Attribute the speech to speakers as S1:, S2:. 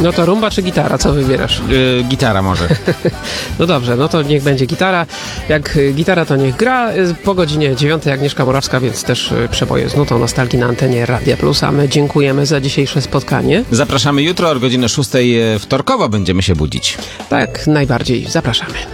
S1: No to rumba czy gitara? Co wybierasz?
S2: Gitara może.
S1: No dobrze, no to niech będzie gitara. Jak gitara, to niech gra. Po godzinie 9 Agnieszka Morawska, więc też przeboje z nutą nostalgii na antenie Radia Plus. A my dziękujemy za dzisiejsze spotkanie.
S2: Zapraszamy jutro o godzinie 6 wtorkowo będziemy się budzić.
S1: Tak, najbardziej zapraszamy.